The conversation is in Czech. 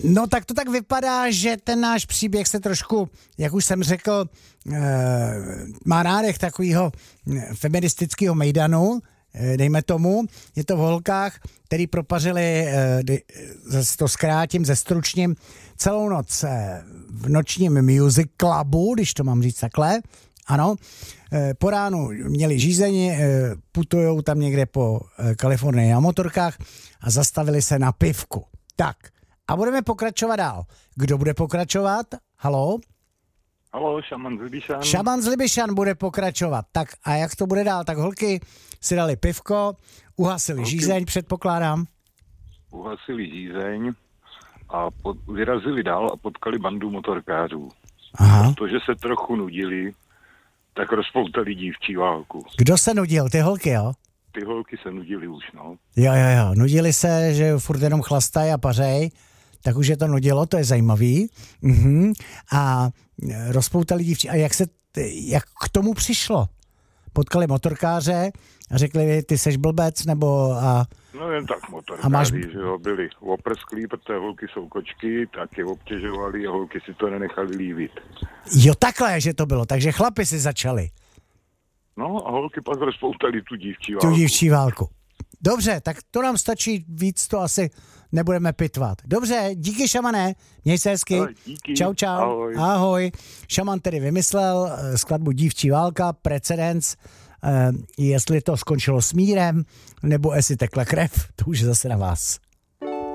No tak to tak vypadá, že ten náš příběh se trošku, jak už jsem řekl, má nádech takového feministického mejdanu, dejme tomu. Je to v holkách, který propařili, to zkrátím, zestručním, celou noc v nočním music clubu, když to mám říct takhle. Ano, po ránu měli žízeň, putujou tam někde po Kalifornii na motorkách a zastavili se na pivku. Tak, a budeme pokračovat dál. Kdo bude pokračovat? Haló? Haló, Šaman z Libišan. Šaman z Libišan bude pokračovat. Tak a jak to bude dál? Tak holky si dali pivko, uhasili žízeň, předpokládám. Uhasili žízeň a vyrazili dál a potkali bandu motorkářů. Aha. Protože se trochu nudili, tak rozpoutali dívčí válku. Kdo se nudil? Ty holky, jo? Ty holky se nudily už, no. Jo. Nudili se, že furt jenom chlastají a pařej, tak už je to nudilo, to je zajímavý. A rozpoutali dívčí. A jak k tomu přišlo? Potkali motorkáře a řekli, ty seš blbec, nebo No jen tak motorkáři, že jo, byli oprsklí, protože holky jsou kočky, tak je obtěžovali a holky si to nenechali líbit. Jo, takhle, že to bylo, takže chlapi si začali. No a holky pak rozpoutali tu dívčí válku. Dobře, tak to nám stačí, víc to asi nebudeme pitvat. Dobře, díky Šamané, měj se hezky. Díky. Čau. Ahoj. Šaman tedy vymyslel skladbu Dívčí válka, precedens, jestli to skončilo smírem, nebo jestli tekla krev, to už je zase na vás.